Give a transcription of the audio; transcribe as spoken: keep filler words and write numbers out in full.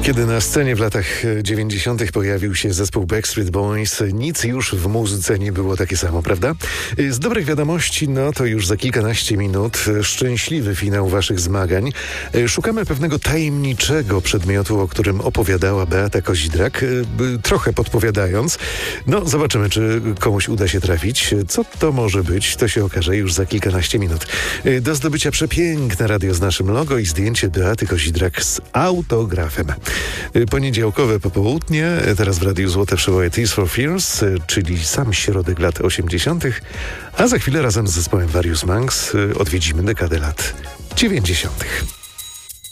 Kiedy na scenie w latach dziewięćdziesiątych pojawił się zespół Backstreet Boys, nic już w muzyce nie było takie samo, prawda? Z dobrych wiadomości, no to już za kilkanaście minut szczęśliwy finał waszych zmagań. Szukamy pewnego tajemniczego przedmiotu, o którym opowiadała Beata Kozidrak, trochę podpowiadając. No, zobaczymy, czy komuś uda się trafić. Co to może być, to się okaże już za kilkanaście minut. Do zdobycia przepiękne radio z naszym logo i zdjęcie Beaty Kozidrak z autografem. Poniedziałkowe popołudnie, teraz w Radiu Złote Przeboje Tears for Fears, czyli sam środek lat osiemdziesiątych, a za chwilę razem z zespołem Various Monks odwiedzimy dekadę lat dziewięćdziesiątych.